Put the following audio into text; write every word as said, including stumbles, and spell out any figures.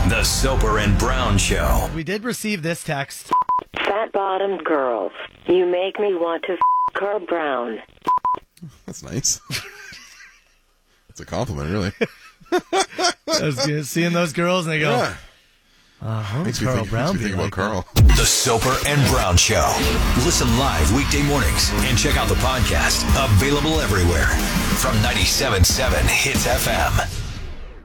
The Soper and Brown Show. We did receive this text. Fat-bottomed girls, you make me want to f*** Carl Brown. That's nice. That's a compliment, really. I was good seeing those girls and they go, Yeah. uh, Makes me Carl think, Brown makes me think be about like Carl. The Soper and Brown Show. Listen live weekday mornings and check out the podcast. Available everywhere from ninety-seven point seven Hits F M.